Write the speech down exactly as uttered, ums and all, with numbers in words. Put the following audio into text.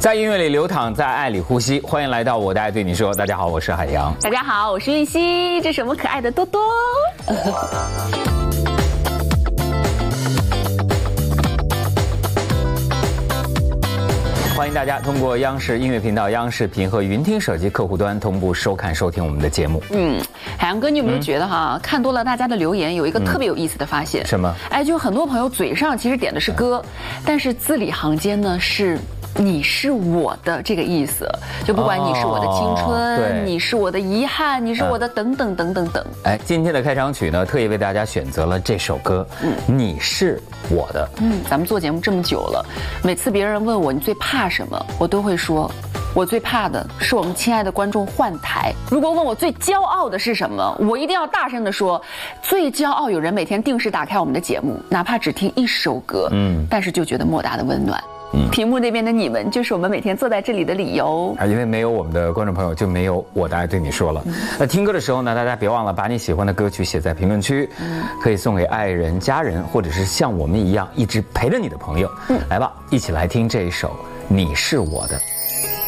在音乐里流淌，在爱里呼吸。欢迎来到我的爱对你说。大家好，我是海洋。 大家好，我是玉溪。这是我们可爱的多多。 欢迎大家通过央视音乐频道、央视频和云听手机客户端同步收看收听我们的节目。 嗯，海洋哥，你有没有觉得哈，嗯、看多了大家的留言，有一个特别有意思的发现？ 嗯、什么？ 哎，就很多朋友嘴上其实点的是歌，嗯、但是字里行间呢是。你是我的这个意思，就不管你是我的青春，哦、你是我的遗憾，你是我的等等等等等。 哎，今天的开场曲呢，特意为大家选择了这首歌，嗯，你是我的。 嗯，咱们做节目这么久了，每次别人问我你最怕什么，我都会说，我最怕的是我们亲爱的观众换台。如果问我最骄傲的是什么，我一定要大声地说，最骄傲有人每天定时打开我们的节目，哪怕只听一首歌，嗯，但是就觉得莫大的温暖。嗯、屏幕那边的你们，就是我们每天坐在这里的理由啊！因为没有我们的观众朋友，就没有我的爱对你说了。嗯、那听歌的时候呢，大家别忘了把你喜欢的歌曲写在评论区，嗯、可以送给爱人、家人，或者是像我们一样一直陪着你的朋友。嗯、来吧，一起来听这一首《你是我的》。